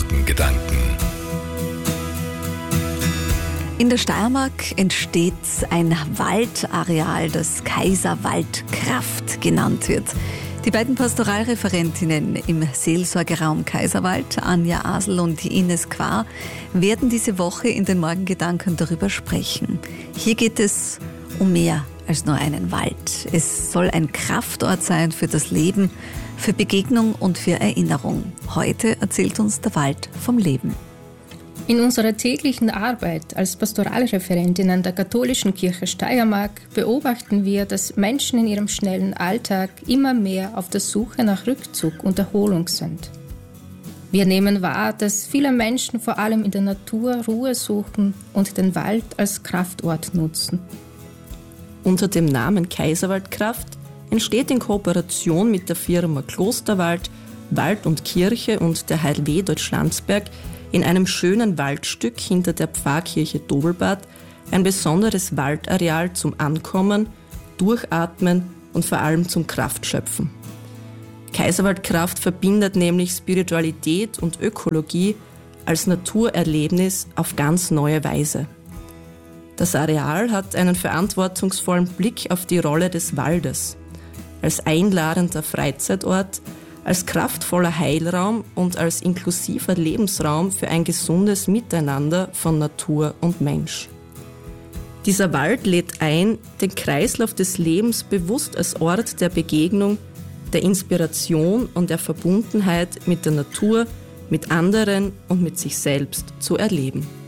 Morgengedanken. In der Steiermark entsteht ein Waldareal, das Kaiserwaldkraft genannt wird. Die beiden Pastoralreferentinnen im Seelsorgeraum Kaiserwald, Anja Asel und Ines Quar, werden diese Woche in den Morgengedanken darüber sprechen. Hier geht es um mehr als nur einen Wald. Es soll ein Kraftort sein für das Leben, für Begegnung und für Erinnerung. Heute erzählt uns der Wald vom Leben. In unserer täglichen Arbeit als Pastoralreferentinnen der Katholischen Kirche Steiermark beobachten wir, dass Menschen in ihrem schnellen Alltag immer mehr auf der Suche nach Rückzug und Erholung sind. Wir nehmen wahr, dass viele Menschen vor allem in der Natur Ruhe suchen und den Wald als Kraftort nutzen. Unter dem Namen Kaiserwaldkraft entsteht in Kooperation mit der Firma Klosterwald, Wald und Kirche und der HLW Deutschlandsberg in einem schönen Waldstück hinter der Pfarrkirche Dobelbad ein besonderes Waldareal zum Ankommen, Durchatmen und vor allem zum Kraftschöpfen. Kaiserwaldkraft verbindet nämlich Spiritualität und Ökologie als Naturerlebnis auf ganz neue Weise. Das Areal hat einen verantwortungsvollen Blick auf die Rolle des Waldes, als einladender Freizeitort, als kraftvoller Heilraum und als inklusiver Lebensraum für ein gesundes Miteinander von Natur und Mensch. Dieser Wald lädt ein, den Kreislauf des Lebens bewusst als Ort der Begegnung, der Inspiration und der Verbundenheit mit der Natur, mit anderen und mit sich selbst zu erleben.